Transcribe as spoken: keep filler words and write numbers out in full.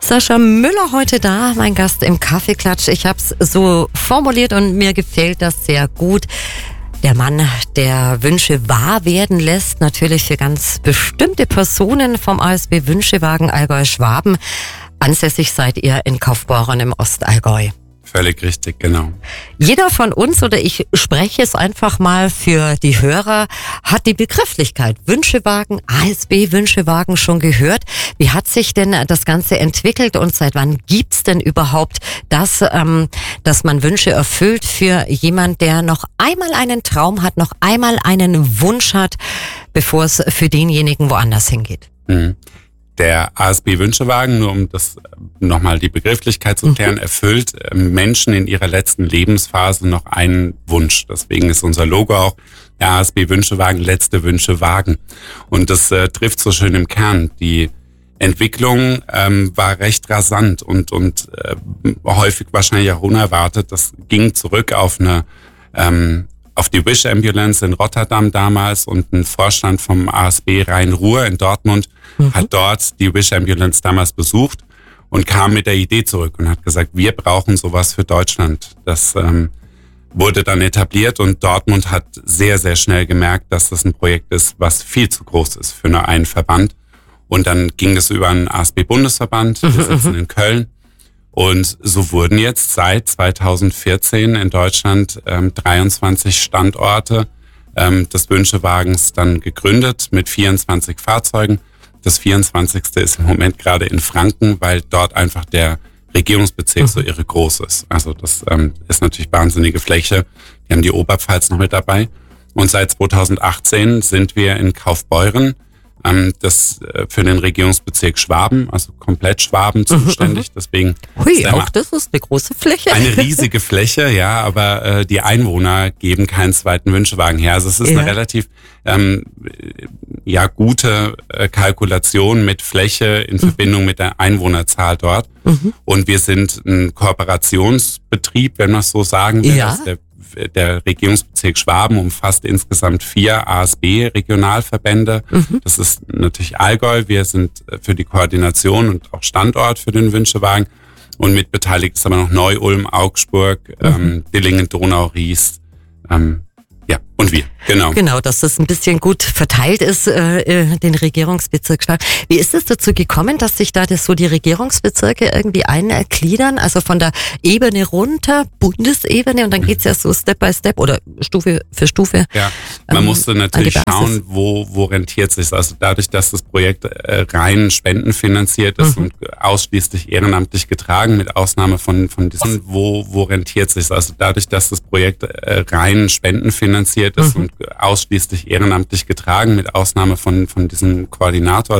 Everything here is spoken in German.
Sascha Müller heute da, mein Gast im Kaffeeklatsch. Ich habe es so formuliert und mir gefällt das sehr gut. Der Mann, der Wünsche wahr werden lässt, natürlich für ganz bestimmte Personen vom A S B Wünschewagen Allgäu-Schwaben. Ansässig seid ihr in Kaufbeuren im Ostallgäu. Völlig richtig, genau. Jeder von uns, oder ich spreche es einfach mal für die Hörer, hat die Begrifflichkeit Wünschewagen, A S B Wünschewagen schon gehört. Wie hat sich denn das Ganze entwickelt und seit wann gibt's denn überhaupt das, ähm, dass man Wünsche erfüllt für jemand, der noch einmal einen Traum hat, noch einmal einen Wunsch hat, bevor es für denjenigen woanders hingeht? Mhm. Der A S B Wünschewagen, nur um das nochmal die Begrifflichkeit zu klären, mhm. erfüllt Menschen in ihrer letzten Lebensphase noch einen Wunsch. Deswegen ist unser Logo auch der A S B Wünschewagen, letzte Wünsche wagen. Und das äh, trifft so schön im Kern. Die Entwicklung ähm, war recht rasant und, und äh, häufig wahrscheinlich auch unerwartet. Das ging zurück auf eine ähm, auf die Wish Ambulance in Rotterdam damals, und ein Vorstand vom A S B Rhein-Ruhr in Dortmund mhm. hat dort die Wish Ambulance damals besucht und kam mit der Idee zurück und hat gesagt, wir brauchen sowas für Deutschland. Das ähm, wurde dann etabliert und Dortmund hat sehr, sehr schnell gemerkt, dass das ein Projekt ist, was viel zu groß ist für nur einen Verband. Und dann ging es über einen A S B-Bundesverband, wir sitzen in Köln. Und so wurden jetzt seit zweitausendvierzehn in Deutschland ähm, dreiundzwanzig Standorte ähm, des Wünschewagens dann gegründet mit vierundzwanzig Fahrzeugen. Das vierundzwanzigste ist im Moment gerade in Franken, weil dort einfach der Regierungsbezirk so irre groß ist. Also das ähm, ist natürlich wahnsinnige Fläche. Wir haben die Oberpfalz noch mit dabei. Und seit zweitausendachtzehn sind wir in Kaufbeuren, ähm, das äh, für den Regierungsbezirk Schwaben, also komplett Schwaben zuständig. Mhm, Deswegen Hui, auch das ist eine große Fläche. Eine riesige Fläche, ja, aber äh, die Einwohner geben keinen zweiten Wünschewagen her. Also es ist ja. eine relativ ähm, ja gute äh, Kalkulation mit Fläche in mhm. Verbindung mit der Einwohnerzahl dort. Mhm. Und wir sind ein Kooperationsbetrieb, wenn man es so sagen will. Ja. Der, der Regierungsbezirk Schwaben umfasst insgesamt vier A S B-Regionalverbände. Mhm. Das ist natürlich Allgäu. Wir sind für die Koordination und auch Standort für den Wünschewagen. Und mitbeteiligt ist aber noch Neu-Ulm, Augsburg, mhm. ähm, Dillingen, Donau, Ries, ähm, ja, und wir, genau. Genau, dass das ein bisschen gut verteilt ist, äh, den Regierungsbezirk Schwaben. Wie ist es dazu gekommen, dass sich da das so die Regierungsbezirke irgendwie eingliedern? Also von der Ebene runter, Bundesebene, und dann geht's ja so Step by Step oder Stufe für Stufe. Ja, man ähm, musste natürlich schauen, wo, wo rentiert sich. Also dadurch, dass das Projekt äh, rein spendenfinanziert ist mhm. und ausschließlich ehrenamtlich getragen, mit Ausnahme von, von diesen, wo, wo rentiert sich. Also dadurch, dass das Projekt äh, rein spendenfinanziert ist mhm. und ausschließlich ehrenamtlich getragen, mit Ausnahme von, von diesem Koordinator,